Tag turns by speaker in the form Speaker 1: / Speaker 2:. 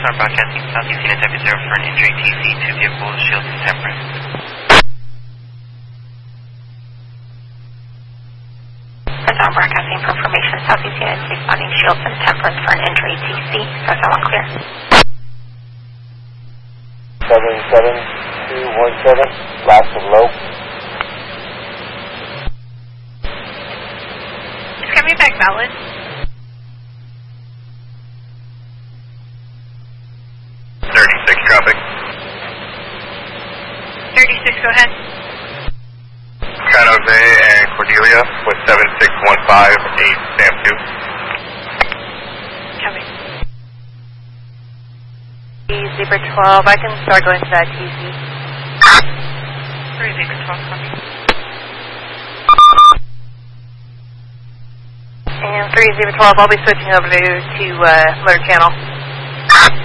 Speaker 1: Southbound broadcasting Southeast Unit Type 0 for an injury TC, 2 vehicles, shields and temperance.
Speaker 2: Southbound broadcasting confirmation, Southeast Unit responding shields and temperance for an injury TC. Southbound clear.
Speaker 3: 77217, last and low.
Speaker 2: Is coming back valid?
Speaker 3: 36 traffic.
Speaker 2: 36, go ahead.
Speaker 3: San Jose and Cordelia with 7615, Sam 2.
Speaker 2: Coming.
Speaker 4: Zebra 12, I can start going to that TC.
Speaker 2: 3 Zebra 12 coming.
Speaker 4: And 3 Zebra 12, I'll be switching over to motor channel.